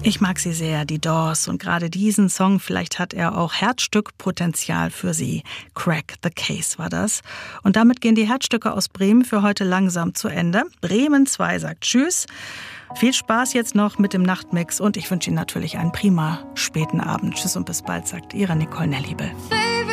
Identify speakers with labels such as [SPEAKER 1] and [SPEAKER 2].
[SPEAKER 1] Ich mag sie sehr, die Doors, und gerade diesen Song, vielleicht hat er auch Herzstückpotenzial für Sie. Crack the Case war das. Und damit gehen die Herzstücke aus Bremen für heute langsam zu Ende. Bremen 2 sagt Tschüss. Viel Spaß jetzt noch mit dem Nachtmix und ich wünsche Ihnen natürlich einen prima späten Abend. Tschüss und bis bald, sagt Ihre Nicole Nelliebel.